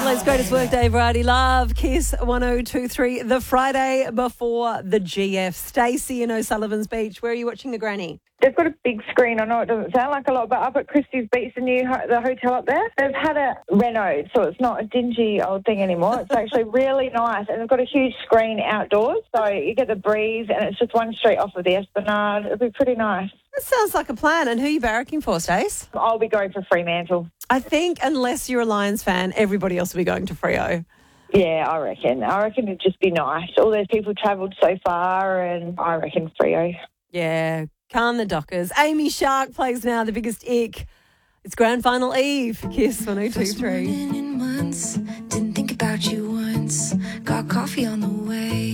Australia's greatest workday variety. Love, Kiss 1023, the Friday before the GF. Stacey in O'Sullivan's Beach. Where are you watching the granny? They've got a big screen. I know it doesn't sound like a lot, but up at Christie's Beach, the hotel up there, they've had it renoed, so it's not a dingy old thing anymore. It's actually really nice, and they've got a huge screen outdoors, so you get the breeze, and it's just one street off of the Esplanade. It'll be pretty nice. That sounds like a plan. And who are you barracking for, Stace? I'll be going for Fremantle. I think unless you're a Lions fan, everybody else will be going to Freo. Yeah, I reckon. it'd just be nice. All those people travelled so far, and I reckon Freo. Yeah, calm the Dockers. Amy Shark plays now, The Biggest Ick. It's grand final eve. Kiss 1023. Didn't think about you once. Got coffee on the way.